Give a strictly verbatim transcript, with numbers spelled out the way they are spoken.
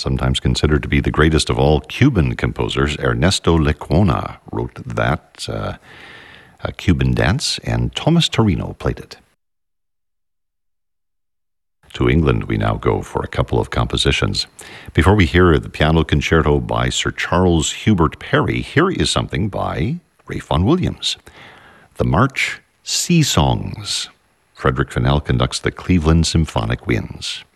Sometimes considered to be the greatest of all Cuban composers, Ernesto Lecuona wrote that uh, a Cuban dance, and Thomas Torino played it. To England we now go for a couple of compositions. Before we hear the piano concerto by Sir Charles Hubert Parry, here is something by Ralph Vaughan Williams. The March Sea Songs. Frederick Fennell conducts the Cleveland Symphonic Winds.